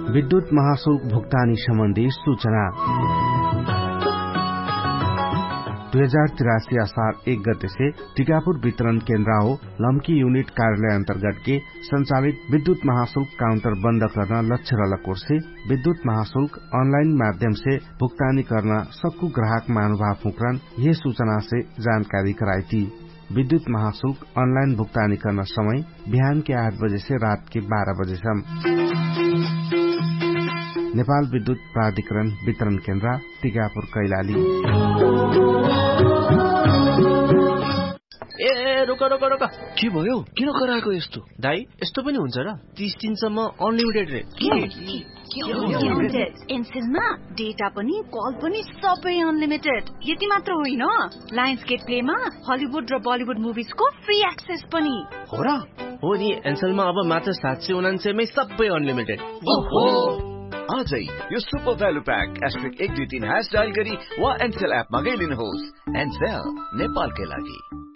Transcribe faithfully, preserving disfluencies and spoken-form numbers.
विद्युत महाशुल्क भुक्तानी सम्बन्धी सूचना दुई हजार तिरासी असार एक गते से टीकापुर वितरण केन्द्र हो लम्की यूनिट कार्यालय अंतर्गत के संचालित विद्युत महाशुल्क काउंटर बंद करना लक्ष्य रलकोर से विद्युत महाशुल्क ऑनलाइन माध्यम से भुगतानी करना सबको ग्राहक महानुभाव फुकरन ये सूचना से जानकारी कराई थी। विद्युत महाशुल्क ऑनलाइन भुगतानी करना समय बिहान के आठ बजे से रात के बारह बजेसम्म। नेपाल विद्युत प्राधिकरण वितरण केन्द्र टिकापुर कैलाली। ए रोक रोक रोक के भयो? किन कराएको यस्तो? दाइ यस्तो पनि हुन्छ र? तीस दिनसम्म अनलिमिटेड रे। एनसेलमा डेटा पनि कल पनि सबै अनलिमिटेड। यति मात्र होइन, लायन्स गेट प्लेमा हलिउड र बलिउड मुभिजको फ्री एक्सेस पनि हो र? हो नि, एनसेलमा अब मात्र सात सय उनान्सयमै सबै अनलिमिटेड। ओहो, आजै यो सुपर भ्यालु प्याक एस्ट्रिक एक दुई तीन ह्यास डायल गरी वा एनसेल एपमा गइलिनुहोस्। एनसेल नेपालकै लागि।